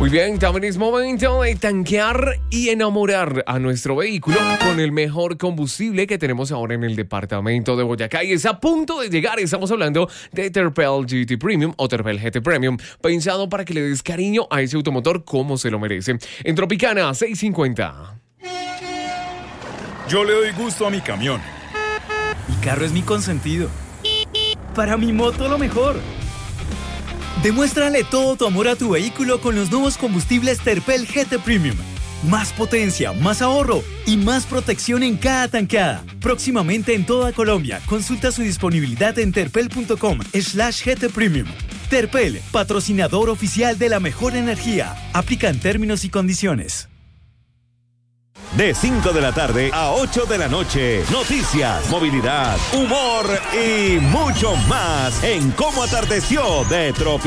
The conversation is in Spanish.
Muy bien, también es momento de tanquear y enamorar a nuestro vehículo con el mejor combustible que tenemos ahora en el departamento de Boyacá y es a punto de llegar. Estamos hablando de Terpel GT Premium o Terpel GT Premium, pensado para que le des cariño a ese automotor como se lo merece. En Tropicana 650. Yo le doy gusto a mi camión. Mi carro es mi consentido. Para mi moto lo mejor. Demuéstrale todo tu amor a tu vehículo con los nuevos combustibles Terpel GT Premium. Más potencia, más ahorro y más protección en cada tanqueada. Próximamente en toda Colombia. Consulta su disponibilidad en terpel.com/GT Premium. Terpel, patrocinador oficial de la mejor energía. Aplican términos y condiciones. De 5 de la tarde a 8 de la noche. Noticias, movilidad, humor y mucho más en Cómo Atardeció de Tropicana.